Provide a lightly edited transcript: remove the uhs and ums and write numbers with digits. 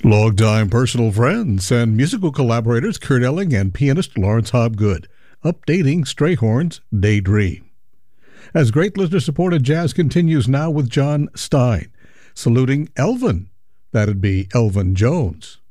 Longtime personal friends and musical collaborators Kurt Elling and pianist Lawrence Hobgood, updating Strayhorn's Daydream. As great listener-supported jazz continues now with John Stein, saluting Elvin. That'd be Elvin Jones.